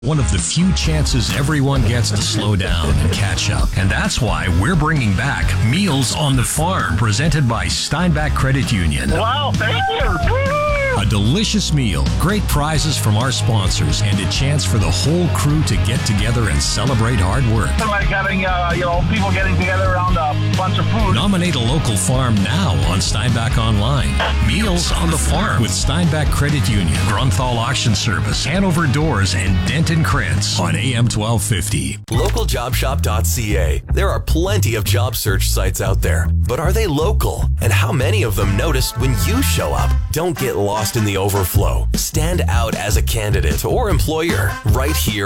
One of the few chances everyone gets to slow down and catch up. And that's why we're bringing back Meals on the Farm, presented by Steinbach Credit Union. Wow, thank you. A delicious meal, great prizes from our sponsors, and a chance for the whole crew to get together and celebrate hard work. It's like having, people getting together around a bunch of food. Nominate a local farm now on Steinbach Online. Meals on the Farm with Steinbach Credit Union, Grunthal Auction Service, Hanover Doors, and Denton Krantz on AM 1250. LocalJobShop.ca. There are plenty of job search sites out there, but are they local? And how many of them notice when you show up? Don't get lost in the overflow. Stand out as a candidate or employer right here